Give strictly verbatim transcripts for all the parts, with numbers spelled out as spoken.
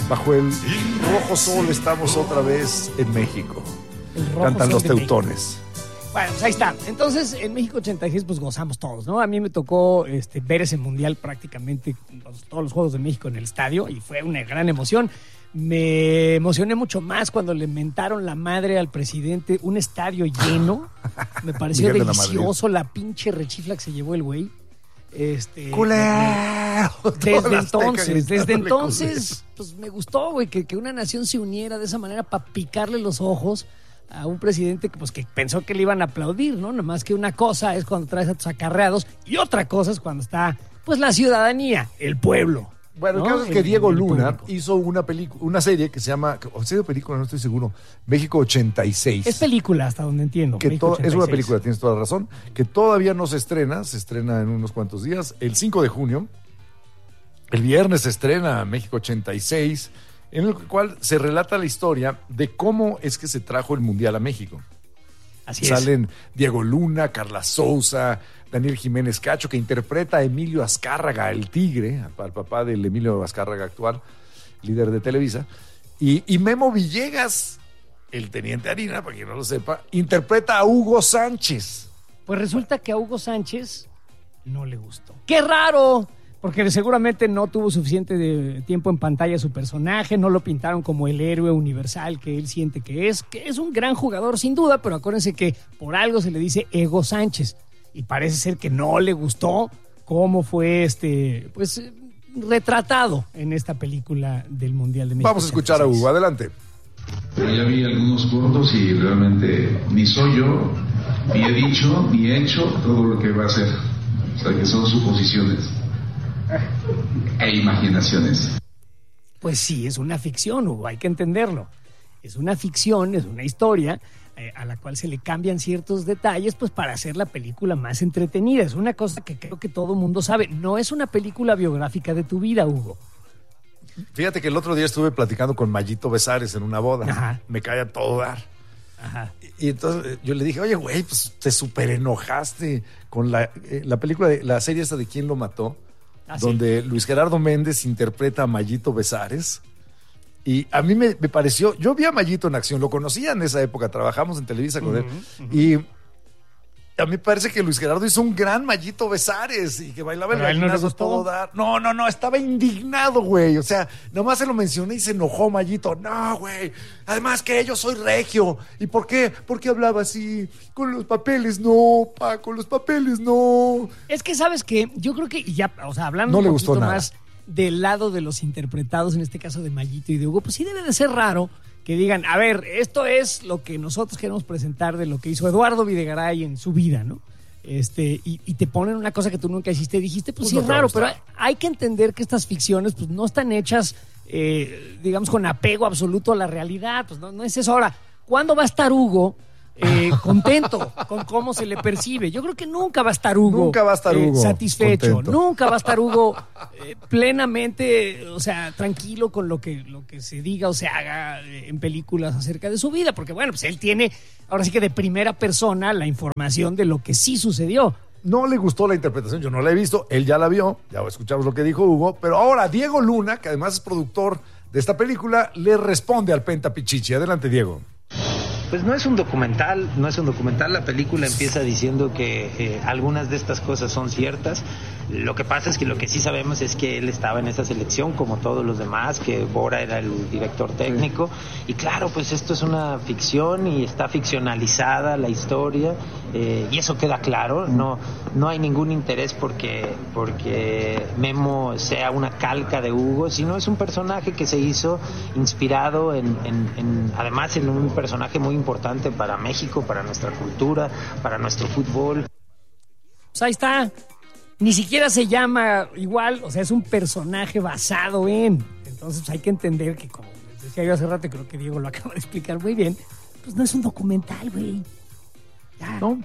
bajo el rojo sol estamos otra vez en México. El rojo Cantan sol los de teutones. México. Bueno, pues ahí está. Entonces, en México ochenta y seis, pues gozamos todos, ¿no? A mí me tocó este, ver ese mundial prácticamente los, todos los Juegos de México en el estadio y fue una gran emoción. Me emocioné mucho más cuando le mentaron la madre al presidente, un estadio lleno. Me pareció Miguel de la delicioso la, la pinche rechifla que se llevó el güey. Este, ¡Culero! Desde entonces, desde entonces, pues me gustó, güey, que, que una nación se uniera de esa manera para picarle los ojos a un presidente que, pues, que pensó que le iban a aplaudir, ¿no? Nomás que una cosa es cuando traes a tus acarreados y otra cosa es cuando está, pues, la ciudadanía, el pueblo. Bueno, ¿no? el caso es que el, Diego el Luna público. hizo una película, una serie que se llama, o sea, película, no estoy seguro, México ochenta y seis. Es película, hasta donde entiendo. Que México to- es una ochenta y seis. película, tienes toda la razón, que todavía no se estrena, se estrena en unos cuantos días, el cinco de junio. El viernes se estrena México ochenta y seis, en el cual se relata la historia de cómo es que se trajo el Mundial a México. Así Salen es. Diego Luna, Carla Souza, Daniel Jiménez Cacho, que interpreta a Emilio Azcárraga, el tigre, al papá del Emilio Azcárraga actual, líder de Televisa, y, y Memo Villegas, el teniente Harina, para quien no lo sepa, interpreta a Hugo Sánchez. Pues resulta que a Hugo Sánchez no le gustó. ¡Qué raro! Porque seguramente no tuvo suficiente de tiempo en pantalla su personaje, no lo pintaron como el héroe universal que él siente que es, que es un gran jugador sin duda, pero acuérdense que por algo se le dice Ego Sánchez. Y parece ser que no le gustó cómo fue este, pues, retratado en esta película del Mundial de México. Vamos a escuchar a Hugo, adelante. Pero ya vi algunos cortos y realmente ni soy yo, ni he dicho, ni he hecho todo lo que va a hacer. O sea, que son suposiciones e imaginaciones. Pues sí, es una ficción, Hugo, hay que entenderlo. Es una ficción, es una historia eh, a la cual se le cambian ciertos detalles pues para hacer la película más entretenida. Es una cosa que creo que todo mundo sabe. No es una película biográfica de tu vida, Hugo. Fíjate que el otro día estuve platicando con Mayito Besares en una boda. Ajá. Me cae a todo dar. Ajá. Y entonces yo le dije, oye, güey, pues te súper enojaste con la, eh, la película, de, la serie esta de ¿Quién lo mató? ¿Ah, sí? Donde Luis Gerardo Méndez interpreta a Mayito Besares. Y a mí me, me pareció, yo vi a Mayito en acción, lo conocía en esa época, trabajamos en Televisa con Uh-huh, él. uh-huh. Y a mí me parece que Luis Gerardo hizo un gran Mayito Besares y que bailaba el ¿Pero a él no le gallinazo gustó? todo dar. No, no, no, estaba indignado, güey. O sea, nomás se lo mencioné y se enojó Mayito. No, güey. Además que yo soy regio. ¿Y por qué? ¿Por qué hablaba así? Con los papeles no, pa, con los papeles no. Es que, ¿sabes qué? Yo creo que y ya, o sea, hablando No le un gustó poquito nada. más del lado de los interpretados, en este caso de Mayito y de Hugo, pues sí debe de ser raro que digan, a ver, esto es lo que nosotros queremos presentar de lo que hizo Eduardo Videgaray en su vida, ¿no? Este, y, y te ponen una cosa que tú nunca hiciste, dijiste, pues, Pues sí no es te va a raro, pero hay, gustar. hay que entender que estas ficciones pues no están hechas, eh, digamos, con apego absoluto a la realidad, pues no, no es eso. Ahora, ¿cuándo va a estar Hugo eh, contento con cómo se le percibe? Yo creo que nunca va a estar Hugo, Nunca va a estar eh, Hugo satisfecho, contento. nunca va a estar Hugo eh, plenamente, o sea, tranquilo con lo que, lo que se diga o se haga eh, en películas acerca de su vida, porque bueno, pues él tiene, ahora sí que de primera persona, la información de lo que sí sucedió. No le gustó la interpretación, yo no la he visto, él ya la vio, ya escuchamos lo que dijo Hugo, pero ahora Diego Luna, que además es productor de esta película, le responde al Penta Pichichi. Adelante, Diego. Pues no es un documental, no es un documental, la película empieza diciendo que eh, algunas de estas cosas son ciertas. Lo que pasa es que lo que sí sabemos es que él estaba en esa selección como todos los demás, que Bora era el director técnico, y claro, pues esto es una ficción y está ficcionalizada la historia, eh, y eso queda claro, no, no hay ningún interés porque, porque Memo sea una calca de Hugo, sino es un personaje que se hizo inspirado en, en, en además en un personaje muy importante para México, para nuestra cultura, para nuestro fútbol. Pues ahí está. Ni siquiera se llama igual, o sea, es un personaje basado en. Entonces pues, hay que entender que, como les decía yo hace rato, creo que Diego lo acaba de explicar muy bien, pues no es un documental, güey. Ya. No.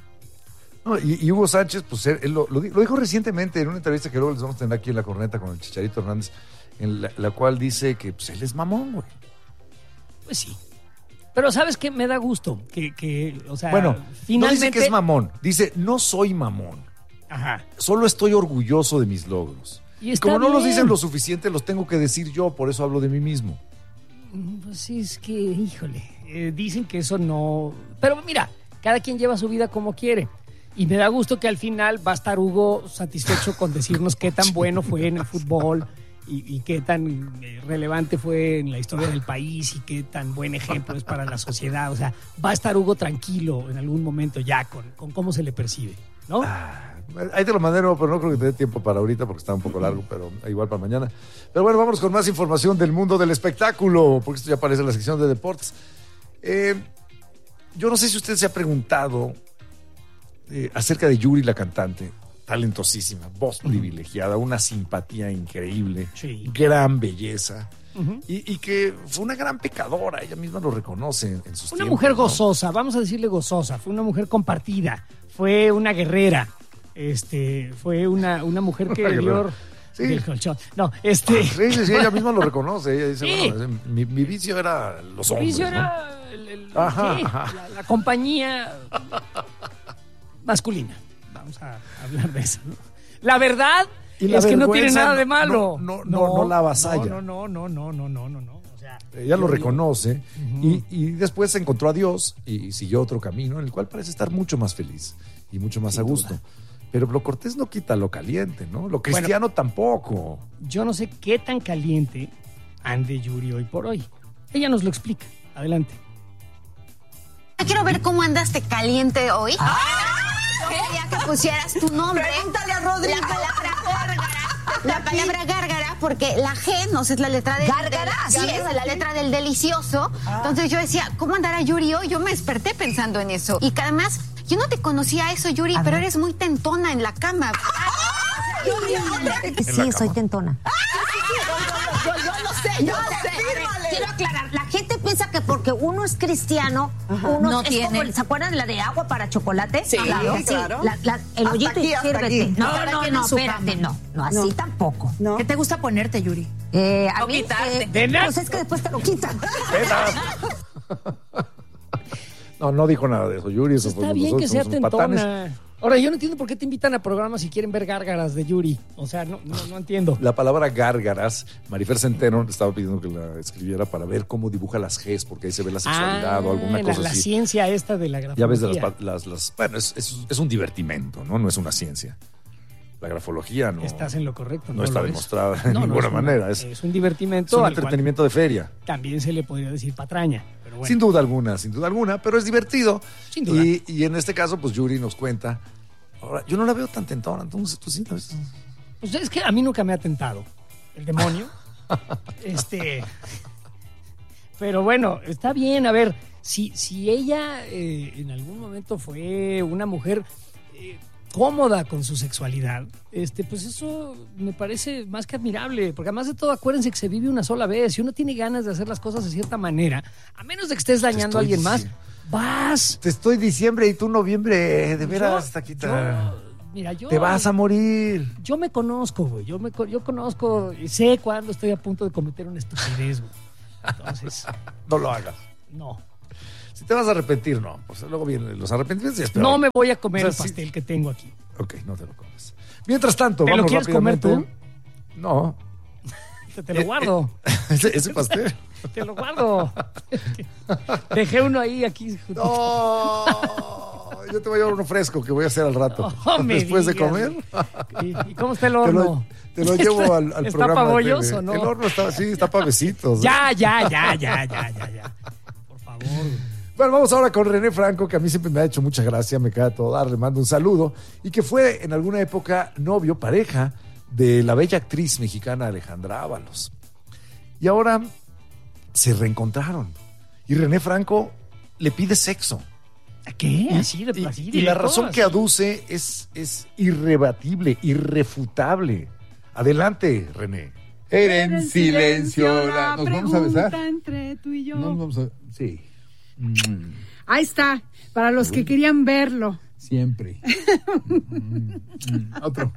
No, y, y Hugo Sánchez, pues él, él lo, lo, lo dijo recientemente en una entrevista que luego les vamos a tener aquí en La Corneta con el Chicharito Hernández, en la, la cual dice que pues, él es mamón, güey. Pues sí. Pero ¿sabes qué? Me da gusto que, que o sea, Bueno, finalmente... no dice que es mamón, dice no soy mamón. Ajá. Solo estoy orgulloso de mis logros. Y está Como no los bien. dicen lo suficiente, los tengo que decir yo, por eso hablo de mí mismo. Pues es que, híjole, eh, dicen que eso no... Pero mira, cada quien lleva su vida como quiere. Y me da gusto que al final va a estar Hugo satisfecho con decirnos qué tan bueno fue en el fútbol y, y qué tan eh, relevante fue en la historia del país y qué tan buen ejemplo es para la sociedad. O sea, va a estar Hugo tranquilo en algún momento ya con, con cómo se le percibe, ¿no? Ah, ahí te lo mandé, no, pero no creo que te dé tiempo para ahorita porque está un poco largo, pero igual para mañana. Pero bueno, vámonos con más información del mundo del espectáculo, porque esto ya aparece en la sección de deportes. Eh, yo no sé si usted se ha preguntado eh, acerca de Yuri, la cantante, talentosísima, voz privilegiada, una simpatía increíble, Sí. gran belleza, Uh-huh. y, y que fue una gran pecadora, ella misma lo reconoce en, en sus Una tiempos, mujer ¿no? gozosa, vamos a decirle gozosa, fue una mujer compartida, fue una guerrera, este, fue una, una mujer que Una dio guerrera. Sí. del colchón. No, este. Sí, sí, sí, ella misma lo reconoce. Ella dice, Sí. bueno, mi, mi vicio era los El hombres, vicio ¿no? era el- el- Ajá, sí, ajá. La, la compañía masculina. Vamos a hablar de eso, ¿no? La verdad Y la es que no tiene vergüenza nada de no- malo. no- no- no- no la avasalla. No, no, no, no, no, no, no, no. O sea, Ella lo yo- reconoce y, y después encontró a Dios y, y siguió otro camino en el cual parece estar mucho más feliz y mucho más a gusto. Pero lo cortés no quita lo caliente, ¿no? Lo cristiano tampoco. Yo no sé qué tan caliente ande Yuri hoy por hoy. Ella nos lo explica. Adelante. Quiero ver cómo andas de caliente hoy. Yo quería que pusieras tu nombre. Pregúntale a Rodrigo. La palabra gárgara. La palabra gárgara, porque la G, no sé, es la letra del... ¿Gárgara? del- sí, es la letra del delicioso. Entonces yo decía, ¿cómo andará Yuri hoy? Yo me desperté pensando en eso. Y que además, yo no te conocía eso, Yuri, pero eres muy tentona en la cama. Sí, soy tentona. Yo, yo lo sé, yo lo sé. Quiero aclarar, la gente piensa que porque uno es cristiano, uno No es tiene. como, ¿se acuerdan de la de agua para chocolate? Sí, claro. La- la- el Hasta hoyito aquí, y hasta sírvete. aquí. No, Cada no, quien no, en su espérate, cama. no, no, así No. tampoco. ¿No? ¿Qué te gusta ponerte, Yuri? Eh, a O mí, quitarte. eh, De nada. pues es que después te lo quitan. No, no dijo nada de eso, Yuri. Eso Está fue bien que sea sus patanes. tentona. Ahora, yo no entiendo por qué te invitan a programas si quieren ver gárgaras de Yuri. O sea, no, no, no entiendo. La palabra gárgaras, Marifer Centeno le estaba pidiendo que la escribiera para ver cómo dibuja las Gs, porque ahí se ve la sexualidad o alguna la, cosa la así. ciencia esta de la Ya grafología. ves de las, pa- las, las- bueno, es, es, es un divertimento, ¿no? No es una ciencia. La grafología no, Estás en lo correcto. no está lo es. demostrada de No, no, ninguna es un- manera. Es, Es un divertimento. es un al cual entretenimiento de feria. También se le podría decir patraña. Pero bueno. Sin duda alguna, sin duda alguna, pero es divertido. Sin duda. Y, y en este caso, pues Yuri nos cuenta. Ahora, yo no la veo tan tentona, entonces tú sí. ¿no? Pues es que a mí nunca me ha tentado el demonio. este. Pero bueno, está bien. A ver, si, si ella eh, en algún momento fue una mujer eh, cómoda con su sexualidad, este, pues eso me parece más que admirable. Porque además de todo, acuérdense que se vive una sola vez. Si uno tiene ganas de hacer las cosas de cierta manera, a menos de que estés dañando a estoy alguien más, diciendo. vas. Te estoy diciembre y tú noviembre, de veras, Yo- Taquita. yo- mira, yo. Te vas a morir. Yo me conozco, güey. Yo, me, co- yo conozco y sé cuándo estoy a punto de cometer una estupidez, güey. Entonces, No lo hagas. no. Si te vas a arrepentir, no. Pues luego vienen los arrepentimientos y es peor. No me voy a comer O sea, el sí. pastel que tengo aquí. Ok, no te lo comes. Mientras tanto, ¿Te lo vamos quieres comer rápidamente. No. Te, te lo Eh, guardo. ese, ese pastel. Te lo guardo. Dejé uno ahí, aquí. juntito. No. Yo te voy a llevar uno fresco que voy a hacer al rato. No me Después de digas. comer. ¿Y, y cómo está el Te lo, horno? te lo llevo al, al ¿Está programa. pa' de bollos T V. o no? El horno está, sí, está para besitos. Ya, ya, ya, ya, ya, ya, ya. Por favor. güey. Bueno, vamos ahora con René Franco, que a mí siempre me ha hecho mucha gracia, me queda todo dar, le mando un saludo, y que fue en alguna época novio, pareja de la bella actriz mexicana Alejandra Ábalos. Y ahora se reencontraron. Y René Franco le pide sexo. ¿A qué? Así de Y, así y la directo, razón así. que aduce es, es irrebatible, irrefutable. Adelante, René. Era en silencio. la- ¿Nos vamos a besar? Entre tú y yo. Nos vamos a... Sí. Mm, Ahí está, para los que querían verlo. siempre. Mm, mm, Otro.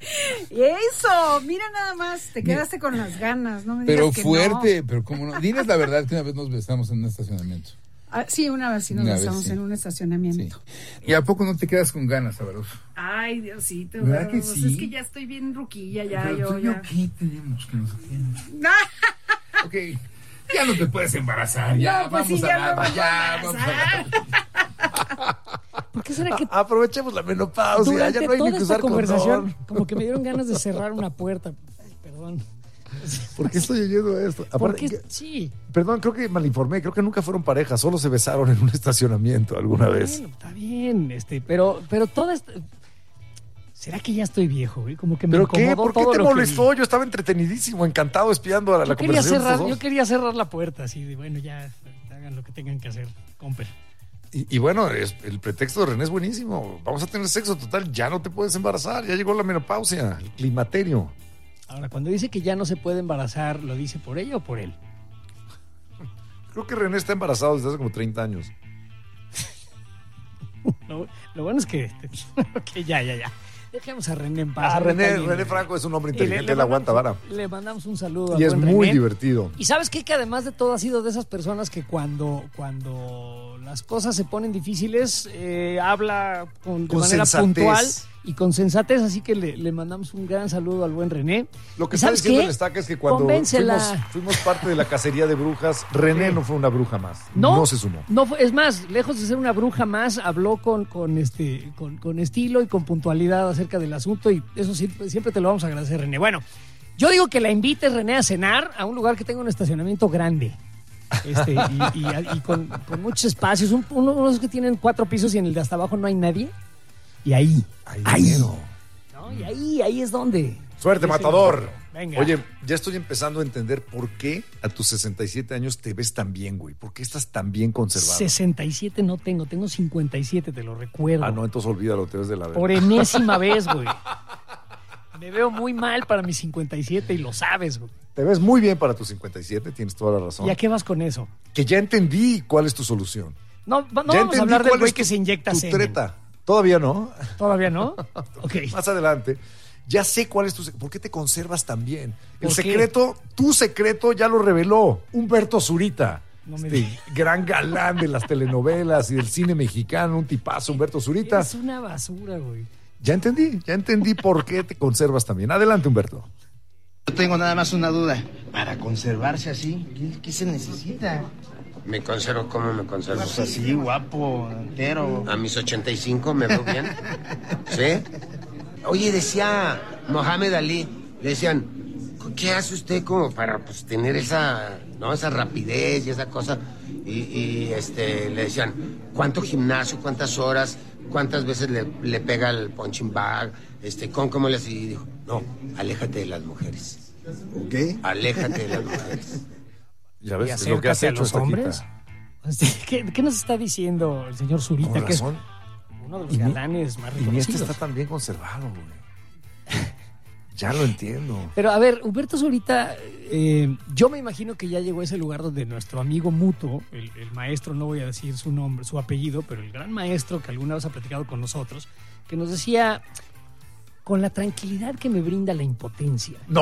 Eso, mira nada más, te quedaste con las ganas, no me Pero digas que fuerte, pero como no. Diles la verdad que una vez nos besamos en un estacionamiento. no. Ah, sí, una vez sí nos Una vez, besamos sí. en un estacionamiento. Sí. ¿Y a poco no te quedas con ganas, Sabroso? Ay, Diosito. ¿Verdad que pues sí? Es que ya estoy bien ruquilla, ya, Pero yo, tú y yo, ya. ¿qué tenemos que nos atienden? Ok, ya no te puedes embarazar, ya, No, pues vamos sí, a ya nada, no me ya, voy vamos a a ¿Por qué será que A- aprovechemos la menopausia, durante ya no hay toda ni que esta usar conversación condón. como que me dieron ganas de cerrar una puerta? Ay, perdón. ¿Por qué estoy oyendo esto? Aparte, Porque que- sí. perdón, creo que malinformé, creo que nunca fueron pareja, solo se besaron en un estacionamiento alguna vez. Bueno, está bien, este, pero, pero toda esta... ¿Será que ya estoy viejo, güey? Como que me ¿Pero qué? incomodó ¿Por qué todo te lo que molestó? vi. Yo estaba entretenidísimo, encantado, espiando a la, Yo la quería conversación de cerrar, estos yo dos. quería cerrar la puerta, así de, bueno, ya hagan lo que tengan que hacer, comper. Y, y bueno, es- el pretexto de René es buenísimo. Vamos a tener sexo total, ya no te puedes embarazar, ya llegó la menopausia, el climaterio. Ahora, cuando dice que ya no se puede embarazar, ¿lo dice por ella o por él? Creo que René está embarazado desde hace como treinta años. Lo, lo bueno es que... ok, ya, ya, ya. Dejemos a René en paz. Ah, a mí René, también. René Franco es un hombre Y le- inteligente, le él aguanta vara. mandamos- Le mandamos un saludo Y al es buen muy René. divertido. Y ¿sabes qué? Que además de todo ha sido de esas personas que cuando, cuando las cosas se ponen difíciles, eh, habla con, de Con manera sensatez. puntual y con sensatez. Así que le, le mandamos un gran saludo al buen René. Lo que ¿Y está sabes diciendo qué? el Estaca es que cuando Convéncela. fuimos, fuimos parte de la cacería de brujas, René no fue una bruja más. No, No se sumó. No fue- es más, lejos de ser una bruja más, habló con, con este, con, con estilo y con puntualidad acerca del asunto, y eso sí, siempre te lo vamos a agradecer, René. Bueno, yo digo que la invites, René, a cenar a un lugar que tenga un estacionamiento grande. Este, y, y- y con, con muchos espacios, un- uno- unos que tienen cuatro pisos y en el de hasta abajo no hay nadie. Y ahí, Ahí, ahí, dinero. ¿no? Y ahí, ahí es donde. Suerte, Ese- matador. Venga. Oye, ya estoy empezando a entender por qué a tus sesenta y siete años te ves tan bien, güey. ¿Por qué estás tan bien conservado? sesenta y siete no tengo, tengo cincuenta y siete, te lo recuerdo. Ah, no, entonces olvídalo, te ves de la verga. Por enésima vez, güey. Me veo muy mal para mis cincuenta y siete y lo sabes, güey. Te ves muy bien para tus cincuenta y siete, tienes toda la razón. ¿Y a qué vas con eso? Que ya entendí cuál es tu solución. No, va- no Ya vamos a entendí hablar del cuál güey es que tu- se inyecta tu semen. treta. Todavía no. ¿Todavía no? Ok. Más adelante. Ya sé cuál es tu... se- ¿Por qué te conservas tan bien? El ¿Por qué? secreto, tu secreto ya lo reveló Humberto Zurita. No me este digas. gran galán de las telenovelas y del cine mexicano, un tipazo, Humberto Zurita. Es una basura, güey. Ya entendí, ya entendí por qué te conservas tan bien. Adelante, Humberto. Yo tengo nada más una duda. Para conservarse así, ¿qué, qué se necesita? ¿Me conservo? ¿Cómo me conservo? Pues así, guapo, entero. A mis ochenta y cinco me veo bien. ¿Sí? Oye, decía Mohamed Ali, le decían, ¿qué hace usted como para pues, tener esa, ¿no? esa rapidez y esa cosa? Y, y, este, le decían, ¿cuánto gimnasio, cuántas horas, cuántas veces le, le pega el punching bag? Este, ¿cómo, cómo le hace? Y dijo, no, aléjate de las mujeres. ¿Qué? Aléjate de las mujeres. Ya ¿Y ves, es lo que has acércate a hecho los esta hombres? Este, ¿Qué, qué nos está diciendo el señor Zurita? Con Que es razón. uno de los Y mi- galanes más Y mi este reconocidos. está tan bien conservado, güey. Ya lo entiendo. Pero a ver, Humberto Zurita, eh, yo me imagino que ya llegó a ese lugar donde nuestro amigo mutuo, el, el maestro, no voy a decir su nombre, su apellido, pero el gran maestro que alguna vez ha platicado con nosotros, que nos decía, con la tranquilidad que me brinda la impotencia. No.